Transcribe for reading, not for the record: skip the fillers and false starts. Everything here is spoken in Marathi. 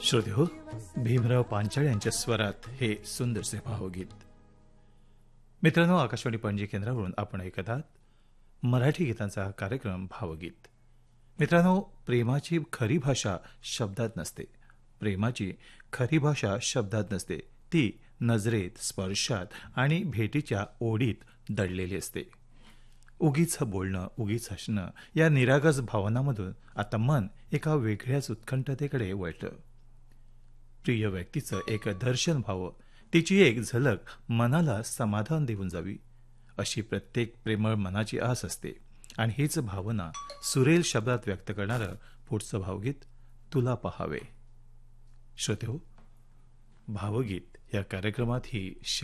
श्रोते हो, भीमराव पांचाळ यांच्या स्वरात हे सुंदरसे भावगीत. मित्रांनो, आकाशवाणी पणजी केंद्रावरून आपण ऐकत आहात मराठी गीतांचा कार्यक्रम भावगीत. मित्रांनो, प्रेमाची खरी भाषा शब्दात नसते. प्रेमाची खरी भाषा शब्दात नसते, ती नजरेत, स्पर्शात आणि भेटीच्या ओढीत दडलेली असते. उगीच बोलणं, उगीच हसणं या निरागस भावनांमधून आता मन एका वेगळ्याच उत्कंठतेकडे वळतं. प्रिय व्यक्तीचं एक दर्शन व्हावं, तिची एक झलक मनाला समाधान देऊन जावी, अशी प्रत्येक प्रेमळ मनाची आस असते. आणि हीच भावना सुरेल शब्दात व्यक्त करणारं पुढचं भावगीत तुला पहावे. श्रोते हो, भावगीत या कार्यक्रमात ही